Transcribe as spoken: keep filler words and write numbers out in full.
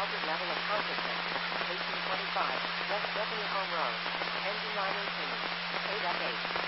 defaulted level of consciousness. eighteen twenty-five, West Bethany Home Road. Engine line included. Paid up eight.